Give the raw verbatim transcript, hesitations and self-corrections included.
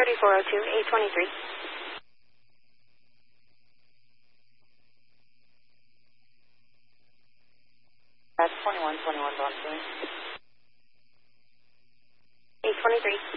thirty-four oh two, eight twenty-three. That's twenty-one twenty-one Bronson. eight twenty-three.